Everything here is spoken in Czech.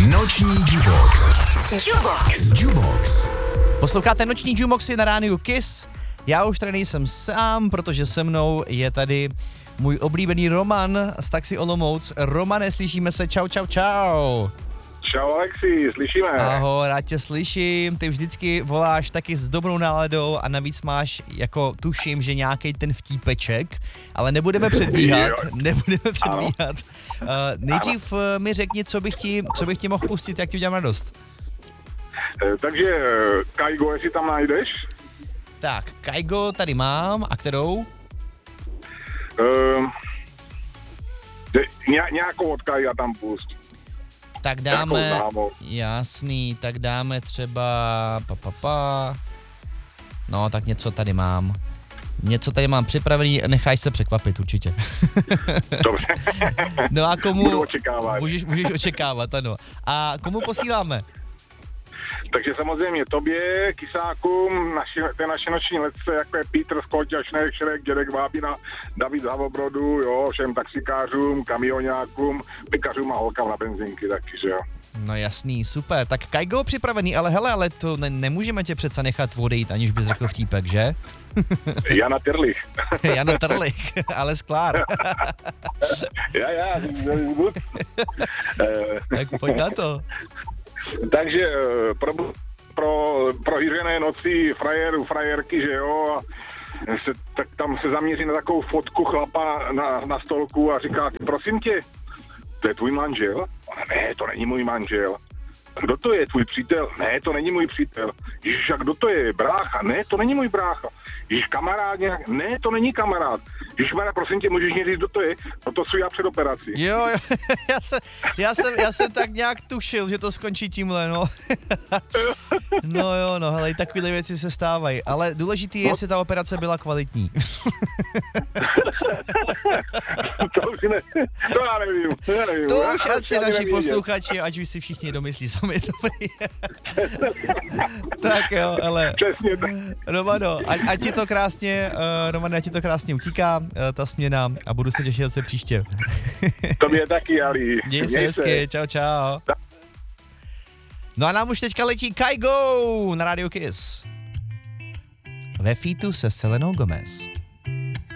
Noční Jukebox. Jukebox. Posloucháte Noční Jukeboxy na rádiu Kiss. Já už tady nejsem sám, protože se mnou je tady můj oblíbený Roman z Taxi Olomouc. Romane, slyšíme se, čau. Čau Alexi, slyšíme. Ahoj, rád tě slyším, ty vždycky voláš taky s dobrou náladou a navíc máš, jako tuším, že nějaký ten vtípeček, ale nebudeme předbíhat. Nejdřív mi řekni, co bych ti mohl pustit, jak ti udělám radost. Takže Kaigo, jestli tam najdeš? Tak, Kaigo tady mám, a kterou? Nějakou od Kaiga tam pust. Tak dáme, jasný, tak dáme třeba, no tak něco tady mám připravený, nechaj se překvapit určitě. Dobře. No a komu? Budu očekávat. Můžeš očekávat, ano. A komu posíláme? Takže samozřejmě tobě, Kysákům, té naše noční letce, jako je Petr Skoťa, Šrek, Dědek Vábina, David Zavobrodu, jo, všem taxikářům, kamionákům, pekařům a holkám na benzinky taky, že jo. No jasný, super. Tak Kaigo připravený, ale to nemůžeme tě přece nechat odejít, aniž bys řekl vtípek, že? Jana Terlich. Jana Terlich, ale sklár. Já, Tak pojď na to. Takže pro hýřené noci frajerů, frajerky, že jo, tak tam se zaměří na takovou fotku chlapa na stolku a říká, prosím tě, to je tvůj manžel? Ne, to není můj manžel. Kdo to je, tvůj přítel? Ne, to není můj přítel. Ježiš, a kdo to je, brácha? Ne, to není můj brácha. Ježiš, kamarád nějak? Ne, to není kamarád. Ježišmarja, prosím tě, můžeš mě říct, kdo to je? No to jsou já před operací. Jo, já jsem tak nějak tušil, že to skončí tímhle, no. No, hele, takové věci se stávají, ale důležitý je, jestli ta operace byla kvalitní. To už ne, to já nevím. To už ať si naši posluchači, ať už si všichni domyslí sami, dobrý. Tak jo, ale přesně tak. Romano, ať ti to krásně utíká, ta směna, a budu se těšit zase příště. Tobě taky, Ali. Měj se hezky, čau. No a nám už teďka letí Kaigo na Radio Kiss. Ve featu se Selenou Gomez.